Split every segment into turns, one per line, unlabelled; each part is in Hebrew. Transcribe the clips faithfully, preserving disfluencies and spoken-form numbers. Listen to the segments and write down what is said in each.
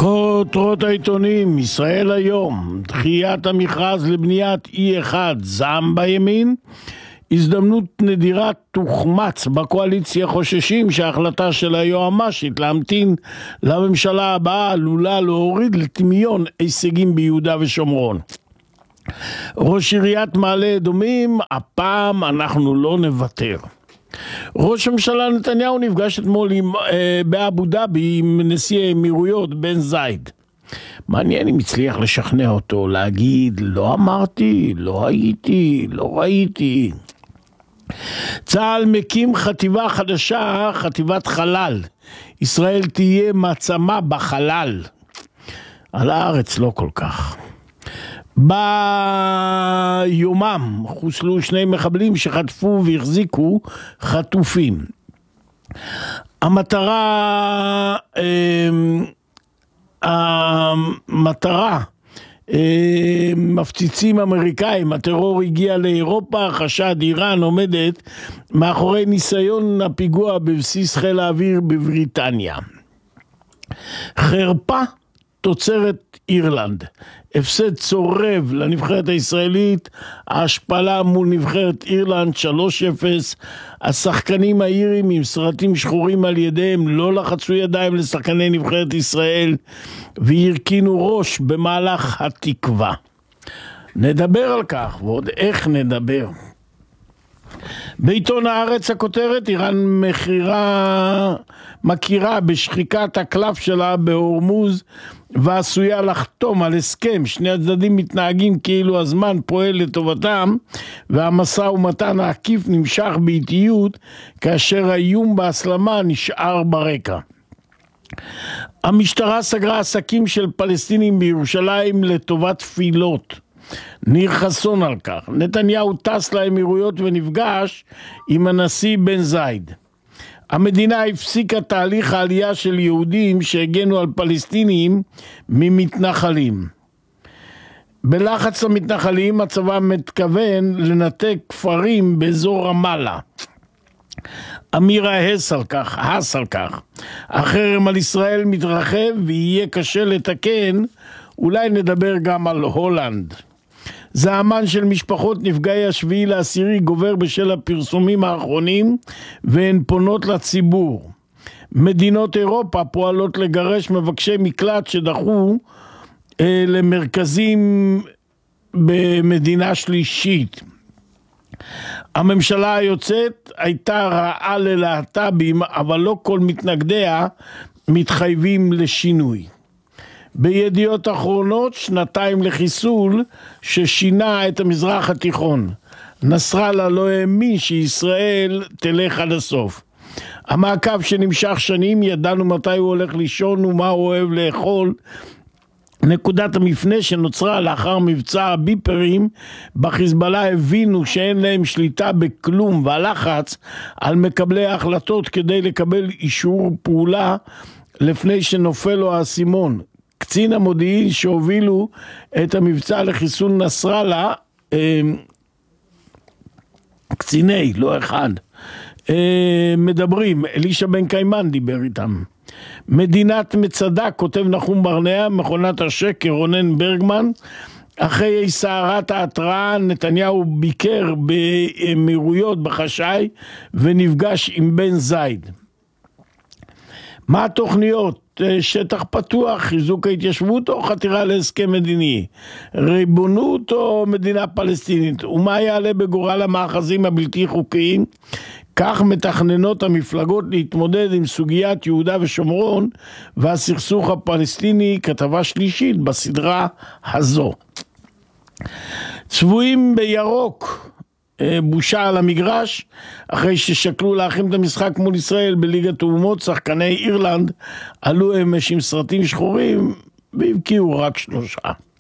כותרות העיתונים, ישראל היום, דחיית המכרז לבניית אי אחד, זעם בימין, הזדמנות נדירה תוחמץ, בקואליציה חוששים שההחלטה של היועמ"שית להמתין לממשלה הבאה עלולה להוריד לטמיון הישגים ביהודה ושומרון. ראש עיריית מעלה אדומים, הפעם אנחנו לא נוותר. ראש הממשלה נתניהו נפגש אתמול עם, אה, באבו דאבי עם נשיא האמירויות בן זייד. מעניין אם הצליח לשכנע אותו, להגיד לא אמרתי, לא הייתי, לא ראיתי. צה"ל מקים חטיבה חדשה, חטיבת חלל. ישראל תהיה מעצמה בחלל. על הארץ לא כל כך. ביומם חוסלו שני מחבלים שחטפו והחזיקו חטופים. המטרה המטרה מפציצים אמריקאים, הטרור הגיע לאירופה, חשד איראן עומדת מאחורי ניסיון הפיגוע בבסיס חיל האוויר בבריטניה. חרפה תוצרת אירלנד, הפסד צורב לנבחרת הישראלית, ההשפלה מול נבחרת אירלנד שלוש אפס, השחקנים האירים עם סרטים שחורים על ידיהם לא לחצו ידיים לשחקני נבחרת ישראל והרכינו ראש במהלך התקווה. נדבר על כך ועוד איך נדבר. בעיתון הארץ הכותרת, איראן מכירה, מכירה בשחיקת הקלף שלה בהורמוז ועשויה לחתום על הסכם. שני הצדדים מתנהגים כאילו הזמן פועל לטובתם והמשא ומתן העקיף נמשך באיטיות כאשר האיום בהסלמה נשאר ברקע. המשטרה סגרה עסקים של פלסטינים בירושלים לטובת תפילות. ניר חסון על כך. נתניהו טס לאמירויות ונפגש עם הנשיא בן זייד. המדינה הפסיקה תהליך העלייה של יהודים שהגנו על פלסטינים ממתנחלים. בלחץ המתנחלים הצבא מתכוון לנתק כפרים באזור רמאללה. אמירה הס על כך, הס על כך. החרם על ישראל מתרחב ויהיה קשה לתקן, אולי נדבר גם על הולנד. זעמן של משפחות נפגעי השביעי לעשירי גובר בשל הפרסומים האחרונים והן פונות לציבור. מדינות אירופה פועלות לגרש מבקשי מקלט שדחו אה, למרכזים במדינה שלישית. הממשלה היוצאת הייתה רעה ללהט"בים, אבל לא כל מתנגדיה מתחייבים לשינוי. בידיעות אחרונות, שנתיים לחיסול ששינה את המזרח התיכון. נסראללה לא האמין שישראל תלך עד הסוף. המעקב שנמשך שנים, ידענו מתי הוא הולך לישון ומה הוא אוהב לאכול. נקודת המפנה שנוצרה לאחר מבצע הביפרים בחיזבאללה הבינו שאין להם שליטה בכלום, והלחץ על מקבלי ההחלטות כדי לקבל אישור פעולה לפני שנופל לו האסימון. קצין המודיעין שהובילו את המבצע לחיסול נסראללה, קציני, לא אחד, מדברים, אלישע בן קיימן דיבר איתם. מדינת מצדה, כותב נחום ברנע, מכונת השקר רונן ברגמן, אחרי סערת ההתראה נתניהו ביקר באמירויות בחשאי ונפגש עם בן זייד. מה התוכניות? שטח פתוח, חיזוק ההתיישבות או חתירה להסכם מדיני? ריבונות או מדינה פלסטינית? ומה יעלה בגורל המאחזים הבלתי חוקיים? כך מתכננות המפלגות להתמודד עם סוגיית יהודה ושומרון והסכסוך הפלסטיני, כתבה שלישית בסדרה הזו. צבועים בירוק, בושה על המגרש, אחרי ששקלו להכין את המשחק מול ישראל בליגת האומות, שחקני אירלנד עלו אמש עם סרטים שחורים והבקיעו רק שלושה.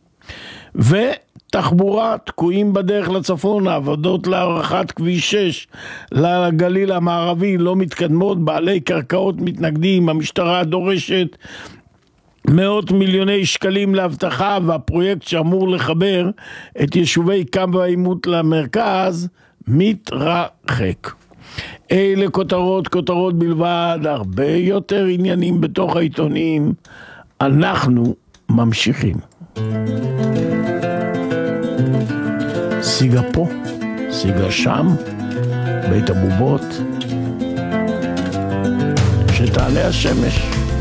ותחבורה, תקועים בדרך לצפון, העבודות להארכת כביש שש לגליל המערבי לא מתקדמות, בעלי קרקעות מתנגדים, המשטרה דורשת מאות מיליוני שקלים להבטחה, והפרויקט שאמור לחבר את יישובי קו העימות למרכז מתרחק. אלה כותרות, כותרות בלבד, הרבה יותר עניינים בתוך העיתונים. אנחנו ממשיכים. סיגה פה, סיגה שם, בית הבובות, שתעלה השמש.